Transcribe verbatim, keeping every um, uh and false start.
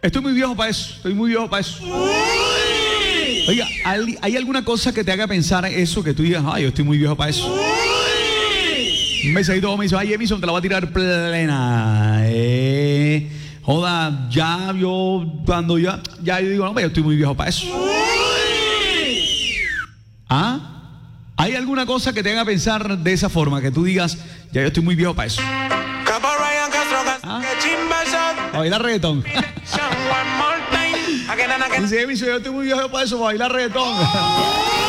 Estoy muy viejo para eso, estoy muy viejo para eso. Oiga, ¿hay, ¿hay alguna cosa que te haga pensar eso, que tú digas, ay, yo estoy muy viejo para eso? Un mensajito me dice, ay, Emison, te la voy a tirar plena. Eh, joda, ya yo, cuando ya, ya yo digo, no, yo estoy muy viejo para eso. ¿Ah? ¿Hay alguna cosa que te haga pensar de esa forma, que tú digas, ya yo estoy muy viejo para eso? ¿Ah? A bailar reggaetón. Dice Emison, yo estoy muy viejo para eso, para bailar reggaetón.